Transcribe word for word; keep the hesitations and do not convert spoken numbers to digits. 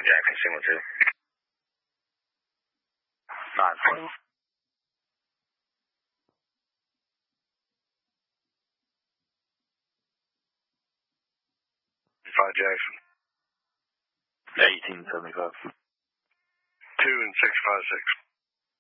Jackson, signal two. Five, four. Five Jackson. eighteen seventy-five. Two and six five six.